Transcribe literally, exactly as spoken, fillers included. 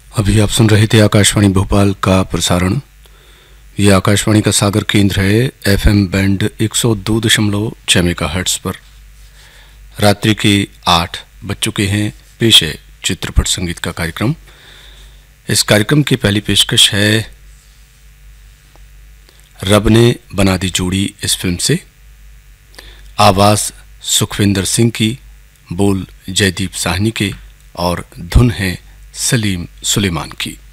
अभी आप सुन रहे थे आकाशवाणी भोपाल का प्रसारण। ये आकाशवाणी का सागर केंद्र है, एफएम बैंड एक सौ दो दशमलव छः मेगाहर्ट्ज़ पर। रात्रि के आठ बज चुके हैं। पेश है चित्रपट संगीत का कार्यक्रम। इस कार्यक्रम की पहली पेशकश है रब ने बना दी जोड़ी इस फिल्म से। आवाज़ सुखविंदर सिंह की, बोल जयदीप साहनी के और धुन है सलीम सुलेमान की।